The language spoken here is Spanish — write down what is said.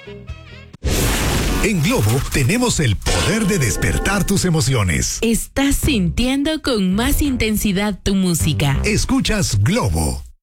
En Globo tenemos el poder de despertar tus emociones. Estás sintiendo con más intensidad tu música. Escuchas Globo.